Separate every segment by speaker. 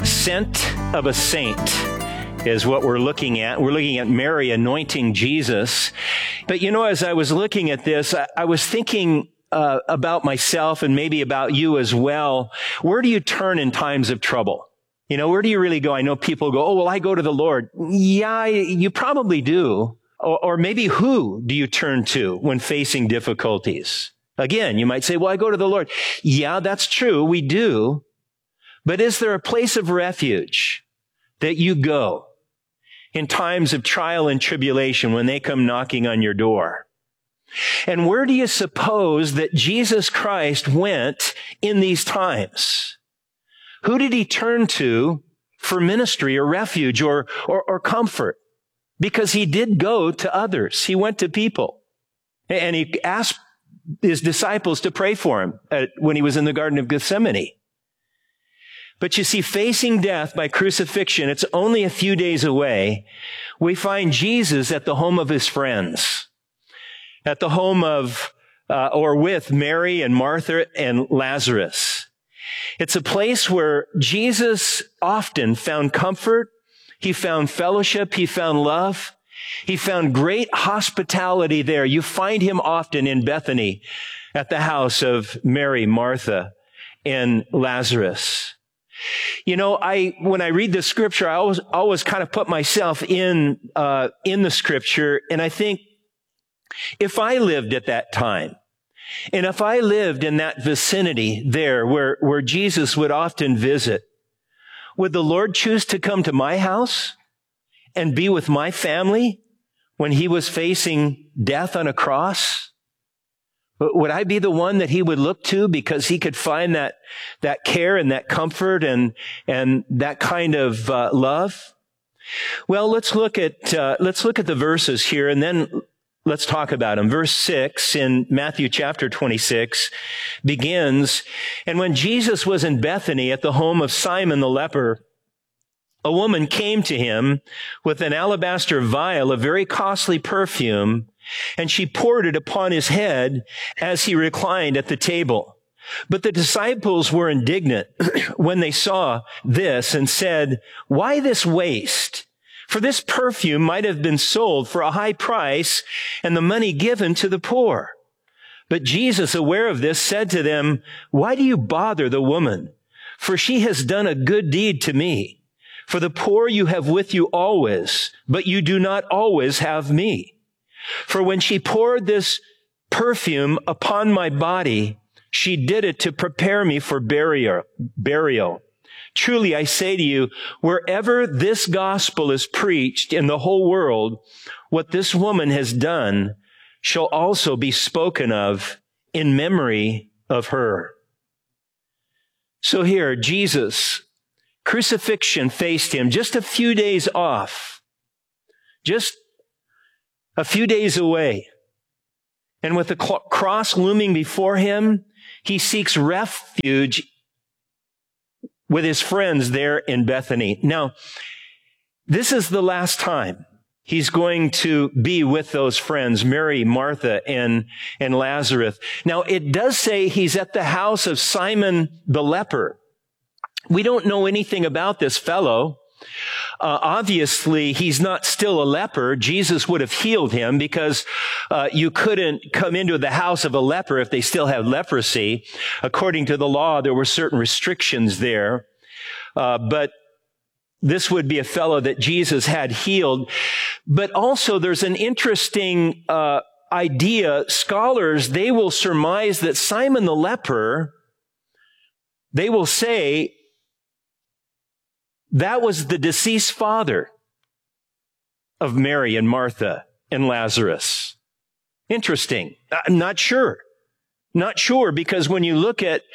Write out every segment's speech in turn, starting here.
Speaker 1: Scent of a Saint is what we're looking at. We're looking at Mary anointing Jesus. But as I was looking at this, I was thinking about myself and maybe about you as well. Where do you turn in times of trouble? Where do you really go? I know people go, oh, well, I go to the Lord. Yeah, you probably do. Or maybe who do you turn to when facing difficulties? Again, you might say, well, I go to the Lord. Yeah, that's true. We do. But is there a place of refuge that you go in times of trial and tribulation when they come knocking on your door? And where do you suppose that Jesus Christ went in these times? Who did he turn to for ministry or refuge or comfort? Because he did go to others. He went to people. And he asked his disciples to pray for him when he was in the Garden of Gethsemane. But you see, facing death by crucifixion, it's only a few days away. We find Jesus at the home of his friends, at the home of, or with Mary and Martha and Lazarus. It's a place where Jesus often found comfort. He found fellowship. He found love. He found great hospitality there. You find him often in Bethany at the house of Mary, Martha, and Lazarus. When I read the scripture, I always kind of put myself in the scripture, and I think if I lived at that time, and if I lived in that vicinity there where Jesus would often visit, would the Lord choose to come to my house and be with my family when he was facing death on a cross? Would I be the one that he would look to because he could find that care and that comfort and that kind of love? Well, let's look at the verses here and then let's talk about them. Verse 6 in Matthew chapter 26 begins, and when Jesus was in Bethany at the home of Simon the leper, a woman came to him with an alabaster vial of very costly perfume, and she poured it upon his head as he reclined at the table. But the disciples were indignant when they saw this and said, "Why this waste? For this perfume might have been sold for a high price and the money given to the poor." But Jesus, aware of this, said to them, "Why do you bother the woman? For she has done a good deed to me. For the poor you have with you always, but you do not always have me. For when she poured this perfume upon my body, she did it to prepare me for burial. Truly, I say to you, wherever this gospel is preached in the whole world, what this woman has done shall also be spoken of in memory of her." So here, Jesus, crucifixion faced him just a few days off, just a few days away. And with the cross looming before him, he seeks refuge with his friends there in Bethany. Now, this is the last time he's going to be with those friends, Mary, Martha, and Lazarus. Now, it does say he's at the house of Simon the leper. We don't know anything about this fellow. Obviously, he's not still a leper. Jesus would have healed him because you couldn't come into the house of a leper if they still have leprosy. According to the law, there were certain restrictions there. But this would be a fellow that Jesus had healed. But also, there's an interesting idea. Scholars, they will surmise that Simon the leper, they will say, that was the deceased father of Mary and Martha and Lazarus. Interesting. Not sure. Not sure, because when you look at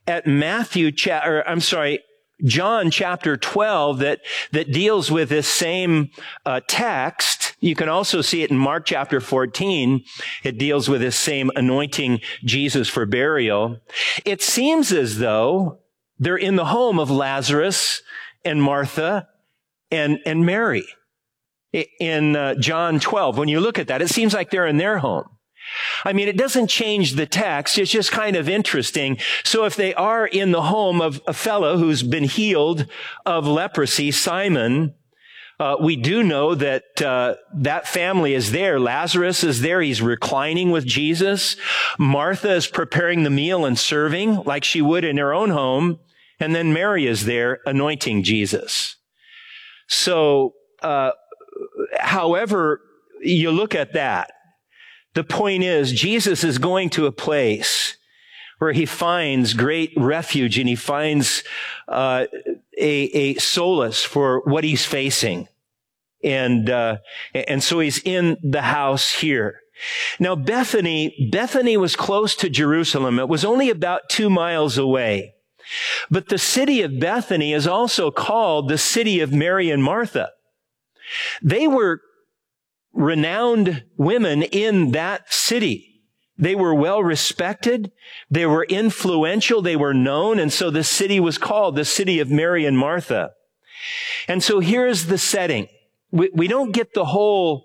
Speaker 1: John chapter 12 that deals with this same text, you can also see it in Mark chapter 14. It deals with this same anointing Jesus for burial. It seems as though they're in the home of Lazarus and Martha and Mary in John 12. When you look at that, it seems like they're in their home. I mean, it doesn't change the text. It's just kind of interesting. So if they are in the home of a fellow who's been healed of leprosy, Simon, we do know that that family is there. Lazarus is there. He's reclining with Jesus. Martha is preparing the meal and serving like she would in her own home. And then Mary is there anointing Jesus. So, however you look at that, the point is Jesus is going to a place where he finds great refuge and he finds a solace for what he's facing. And so he's in the house here. Now, Bethany was close to Jerusalem. It was only about 2 miles away. But the city of Bethany is also called the city of Mary and Martha. They were renowned women in that city. They were well respected. They were influential. They were known. And so the city was called the city of Mary and Martha. And so here's the setting. We don't get the whole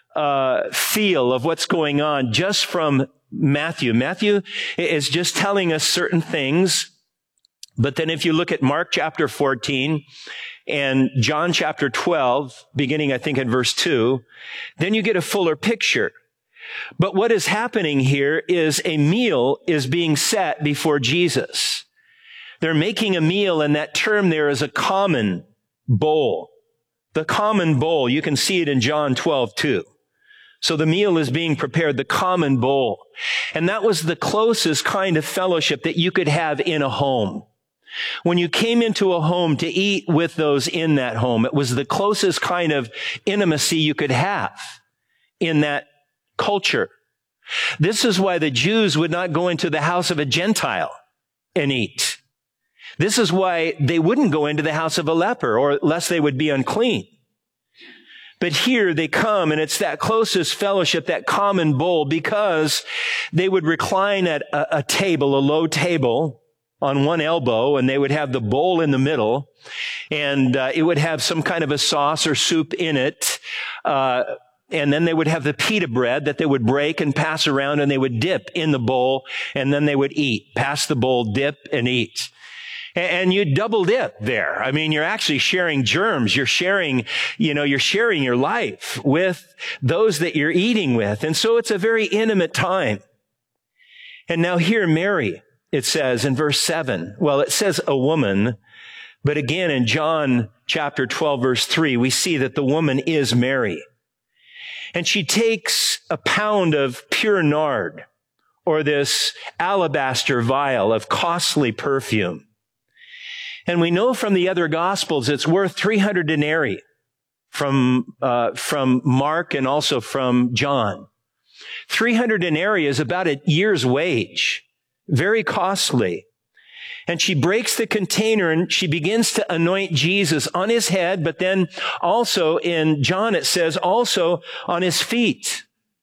Speaker 1: feel of what's going on just from Matthew. Matthew is just telling us certain things. But then if you look at Mark chapter 14 and John chapter 12, beginning, I think, in verse 2, then you get a fuller picture. But what is happening here is a meal is being set before Jesus. They're making a meal, and that term there is a common bowl. The common bowl, you can see it in John 12 too. So the meal is being prepared, the common bowl. And that was the closest kind of fellowship that you could have in a home. When you came into a home to eat with those in that home, it was the closest kind of intimacy you could have in that culture. This is why the Jews would not go into the house of a Gentile and eat. This is why they wouldn't go into the house of a leper, or lest they would be unclean. But here they come, and it's that closest fellowship, that common bowl, because they would recline at a table, a low table, on one elbow, and they would have the bowl in the middle, and it would have some kind of a sauce or soup in it, and then they would have the pita bread that they would break and pass around, and they would dip in the bowl, and then they would eat. Pass the bowl, dip, and eat. And you double dip there. I mean, you're actually sharing germs. You're sharing your life with those that you're eating with. And so it's a very intimate time. And now here, Mary, it says in verse 7, well, it says a woman, but again in John chapter 12, verse 3, we see that the woman is Mary. And she takes a pound of pure nard, or this alabaster vial of costly perfume. And we know from the other Gospels it's worth 300 denarii from Mark and also from John. 300 denarii is about a year's wage. Very costly. And she breaks the container and she begins to anoint Jesus on his head, but then also in John it says also on his feet.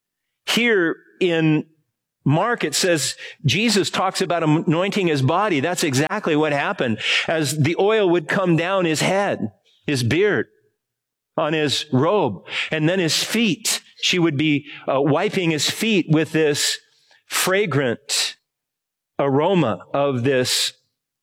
Speaker 1: Here in Mark, it says Jesus talks about anointing his body. That's exactly what happened. As the oil would come down his head, his beard, on his robe, and then his feet. She would be wiping his feet with this fragrant aroma of this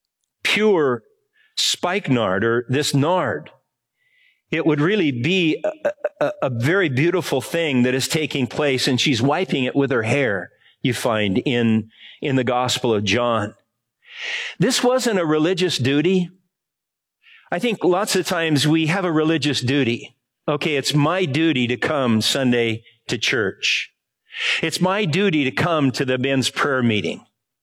Speaker 1: pure spikenard, or this nard. It would really be a very beautiful thing that is taking place, and she's wiping it with her hair. You find in the Gospel of John. This wasn't a religious duty. I think lots of times we have a religious duty. Okay, it's my duty to come Sunday to church. It's my duty to come to the men's prayer meeting.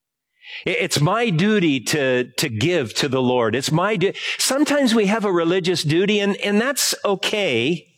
Speaker 1: It's my duty to give to the Lord. It's my duty. Sometimes we have a religious duty, and that's okay.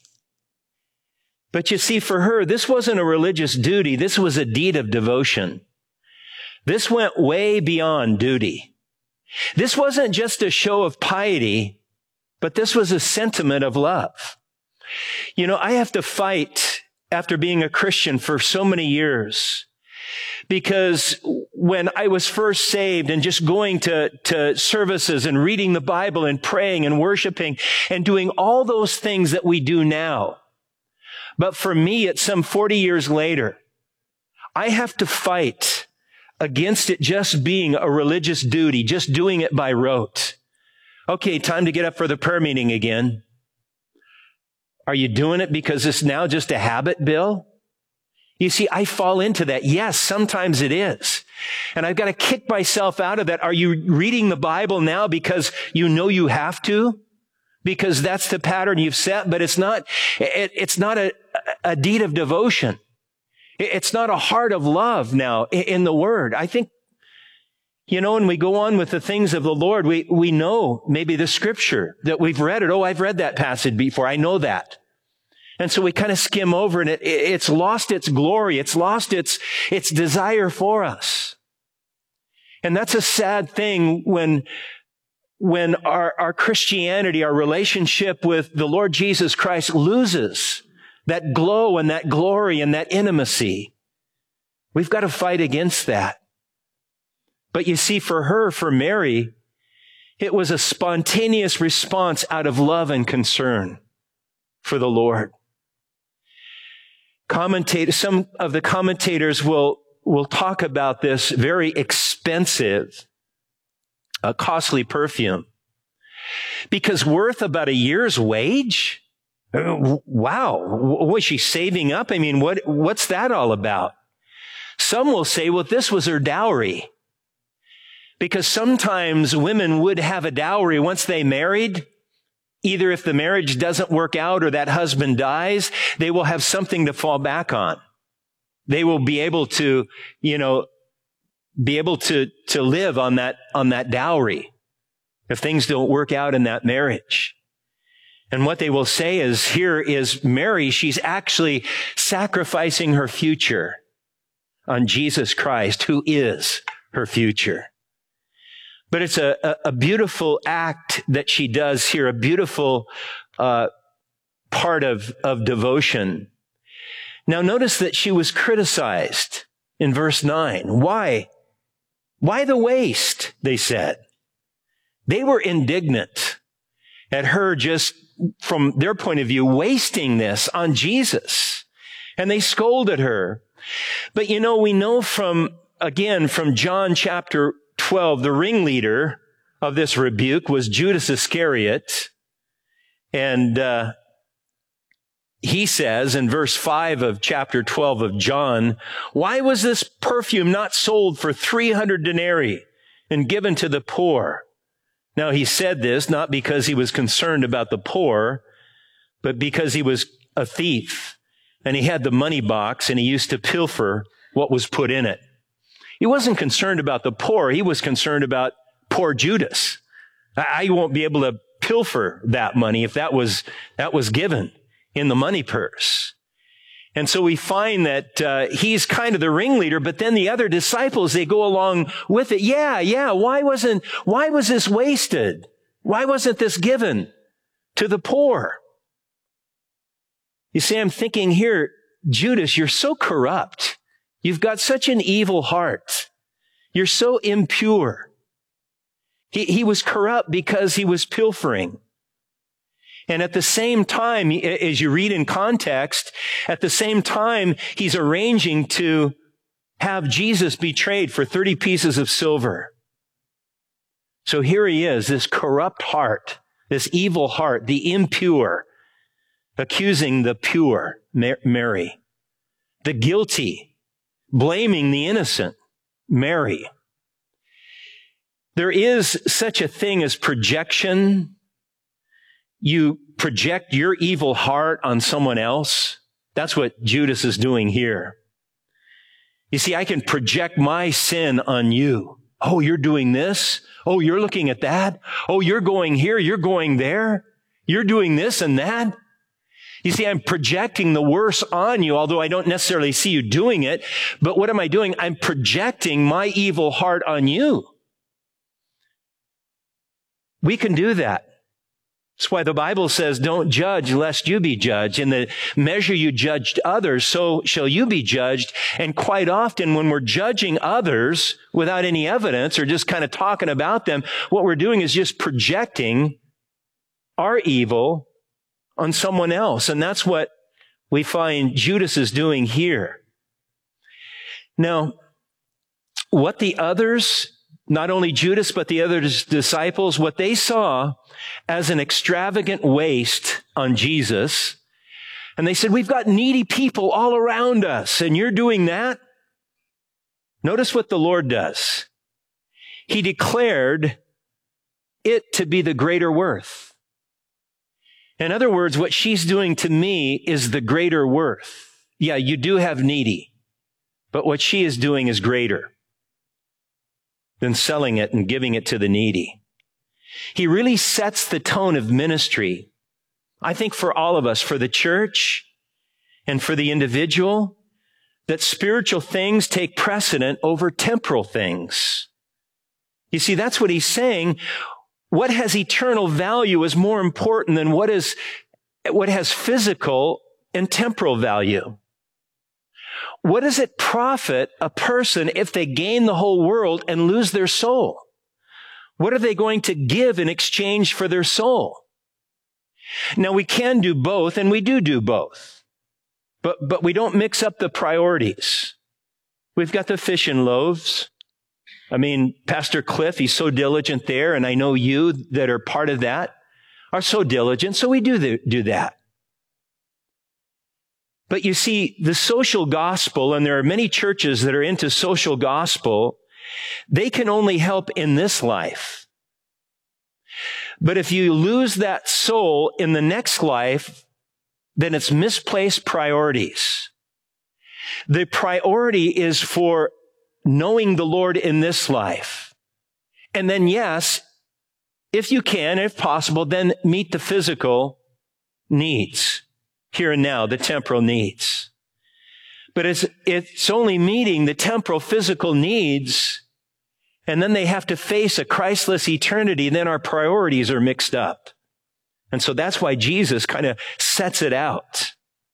Speaker 1: But you see, for her, this wasn't a religious duty. This was a deed of devotion. This went way beyond duty. This wasn't just a show of piety, but this was a sentiment of love. You know, I have to fight after being a Christian for so many years, because when I was first saved and just going to services and reading the Bible and praying and worshiping and doing all those things that we do now, but for me, it's some 40 years later, I have to fight against it just being a religious duty, just doing it by rote. Okay, time to get up for the prayer meeting again. Are you doing it because it's now just a habit, Bill? You see, I fall into that. Yes, sometimes it is. And I've got to kick myself out of that. Are you reading the Bible now because you know you have to? Because that's the pattern you've set, but it's not a deed of devotion. It's not a heart of love now in the Word. I think, when we go on with the things of the Lord, we know maybe the Scripture that we've read it. Oh, I've read that passage before. I know that. And so we kind of skim over and it's lost its glory. It's lost its desire for us. And that's a sad thing when our Christianity, our relationship with the Lord Jesus Christ loses that glow and that glory and that intimacy. We've got to fight against that. But you see, for Mary, it was a spontaneous response out of love and concern for the Lord. Some of the commentators will talk about this very expensive, costly perfume. Because worth about a year's wage? Wow. Was she saving up? I mean, what's that all about? Some will say, well, this was her dowry. Because sometimes women would have a dowry once they married. Either if the marriage doesn't work out or that husband dies, they will have something to fall back on. They will be able to, to live on that dowry if things don't work out in that marriage. And what they will say is, here is Mary, she's actually sacrificing her future on Jesus Christ, who is her future. But it's a beautiful act that she does here, a beautiful part of devotion. Now notice that she was criticized in verse 9. Why? Why the waste, they said. They were indignant at her just from their point of view, wasting this on Jesus. And they scolded her. But we know from John chapter 12, the ringleader of this rebuke was Judas Iscariot. And he says in verse 5 of chapter 12 of John, why was this perfume not sold for 300 denarii and given to the poor? Now he said this not because he was concerned about the poor, but because he was a thief and he had the money box and he used to pilfer what was put in it. He wasn't concerned about the poor. He was concerned about poor Judas. I won't be able to pilfer that money if that was given in the money purse. And so we find that he's kind of the ringleader, but then the other disciples, they go along with it. Yeah. Why was this wasted? Why wasn't this given to the poor? You see, I'm thinking here, Judas, you're so corrupt. You've got such an evil heart. You're so impure. He was corrupt because he was pilfering. And at the same time, as you read in context, at the same time, he's arranging to have Jesus betrayed for 30 pieces of silver. So here he is, this corrupt heart, this evil heart, the impure, accusing the pure, Mary. The guilty, blaming the innocent, Mary. There is such a thing as projection. You project your evil heart on someone else. That's what Judas is doing here. You see, I can project my sin on you. Oh, you're doing this. Oh, you're looking at that. Oh, you're going here. You're going there. You're doing this and that. You see, I'm projecting the worst on you, although I don't necessarily see you doing it. But what am I doing? I'm projecting my evil heart on you. We can do that. That's why the Bible says, don't judge lest you be judged. In the measure you judged others, so shall you be judged. And quite often when we're judging others without any evidence or just kind of talking about them, what we're doing is just projecting our evil on someone else. And that's what we find Judas is doing here. Now, what the others, not only Judas, but the other disciples, what they saw as an extravagant waste on Jesus, and they said, we've got needy people all around us, and you're doing that? Notice what the Lord does. He declared it to be the greater worth. In other words, what she's doing to me is the greater worth. Yeah, you do have needy, but what she is doing is greater than selling it and giving it to the needy. He really sets the tone of ministry, I think, for all of us, for the church and for the individual, that spiritual things take precedent over temporal things. You see, that's what he's saying. What has eternal value is more important than what has physical and temporal value. What does it profit a person if they gain the whole world and lose their soul? What are they going to give in exchange for their soul? Now, we can do both, and we do both. But we don't mix up the priorities. We've got the fish and loaves. I mean, Pastor Cliff, he's so diligent there, and I know you that are part of that are so diligent, so we do that. But you see, the social gospel, and there are many churches that are into social gospel, they can only help in this life. But if you lose that soul in the next life, then it's misplaced priorities. The priority is for knowing the Lord in this life. And then, yes, if you can, if possible, then meet the physical needs here and now, the temporal needs. But it's only meeting the temporal physical needs, and then they have to face a Christless eternity, then our priorities are mixed up. And so that's why Jesus kind of sets it out.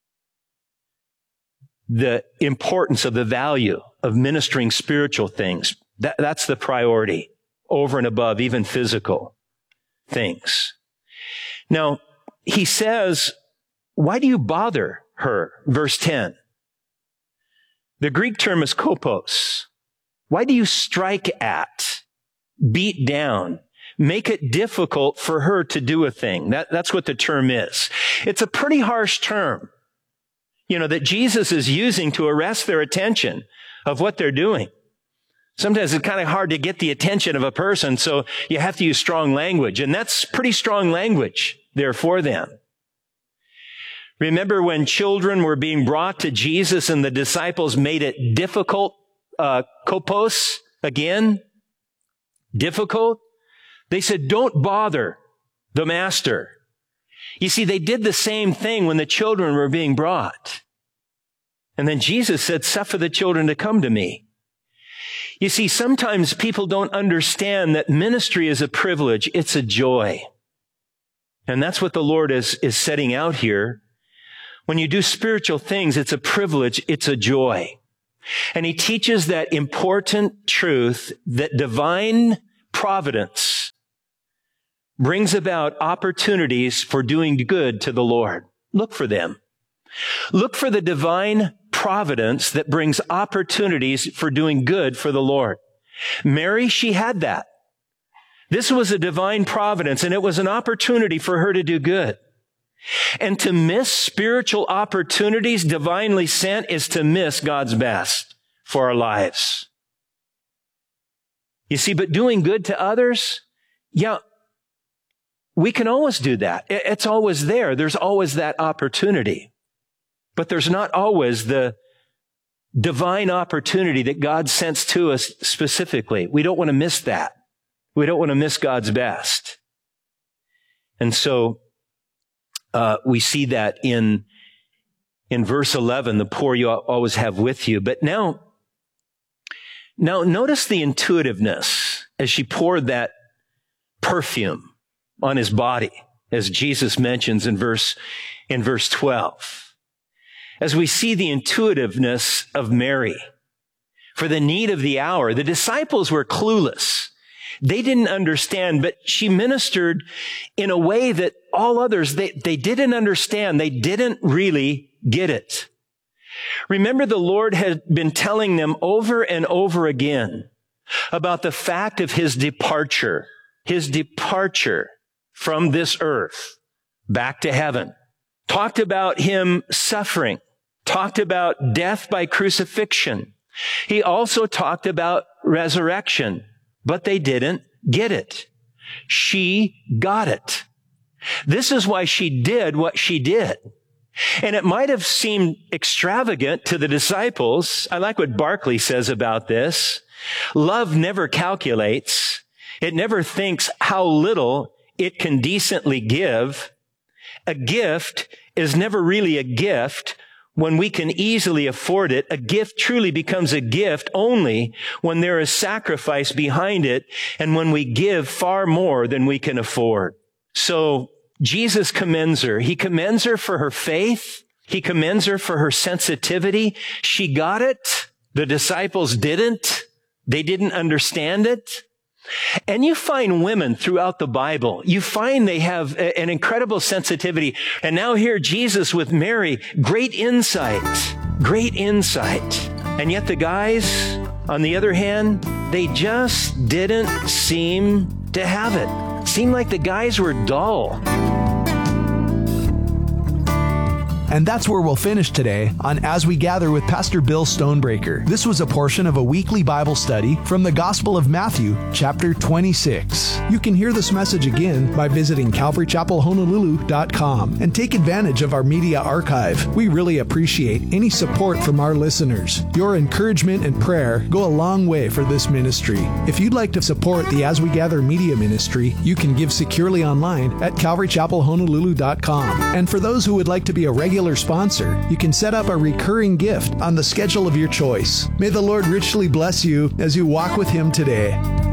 Speaker 1: The importance of the value of ministering spiritual things. That's the priority over and above even physical things. Now, he says, why do you bother her? Verse 10. The Greek term is kopos. Why do you strike at, beat down, make it difficult for her to do a thing? That's what the term is. It's a pretty harsh term, that Jesus is using to arrest their attention of what they're doing. Sometimes it's kind of hard to get the attention of a person, so you have to use strong language, and that's pretty strong language there for them. Remember when children were being brought to Jesus and the disciples made it difficult, kopos, again, difficult? They said, don't bother the master. You see, they did the same thing when the children were being brought. And then Jesus said, suffer the children to come to me. You see, sometimes people don't understand that ministry is a privilege. It's a joy. And that's what the Lord is setting out here. When you do spiritual things, it's a privilege. It's a joy. And he teaches that important truth that divine providence brings about opportunities for doing good to the Lord. Look for them. Look for the divine providence that brings opportunities for doing good for the Lord. Mary, she had that. This was a divine providence, and it was an opportunity for her to do good. And to miss spiritual opportunities divinely sent is to miss God's best for our lives. You see, but doing good to others, yeah, we can always do that. It's always there. There's always that opportunity. But there's not always the divine opportunity that God sends to us specifically. We don't want to miss that. We don't want to miss God's best. And so we see that in verse 11, the poor you always have with you. But now notice the intuitiveness as she poured that perfume on his body, as Jesus mentions in verse 12. As we see the intuitiveness of Mary for the need of the hour, the disciples were clueless. They didn't understand, but she ministered in a way that all others, they didn't understand. They didn't really get it. Remember, the Lord had been telling them over and over again about the fact of his departure from this earth back to heaven. Talked about him suffering, talked about death by crucifixion. He also talked about resurrection, but they didn't get it. She got it. This is why she did what she did. And it might have seemed extravagant to the disciples. I like what Barclay says about this. Love never calculates. It never thinks how little it can decently give. A gift is never really a gift when we can easily afford it. A gift truly becomes a gift only when there is sacrifice behind it and when we give far more than we can afford. So Jesus commends her. He commends her for her faith. He commends her for her sensitivity. She got it. The disciples didn't. They didn't understand it. And you find women throughout the Bible. You find they have an incredible sensitivity. And now here Jesus with Mary, great insight. And yet the guys, on the other hand, they just didn't seem to have it. It seemed like the guys were dull.
Speaker 2: And that's where we'll finish today on As We Gather with Pastor Bill Stonebreaker. This was a portion of a weekly Bible study from the Gospel of Matthew, chapter 26. You can hear this message again by visiting CalvaryChapelHonolulu.com and take advantage of our media archive. We really appreciate any support from our listeners. Your encouragement and prayer go a long way for this ministry. If you'd like to support the As We Gather media ministry, you can give securely online at CalvaryChapelHonolulu.com. And for those who would like to be a regular sponsor, you can set up a recurring gift on the schedule of your choice. May the Lord richly bless you as you walk with Him today.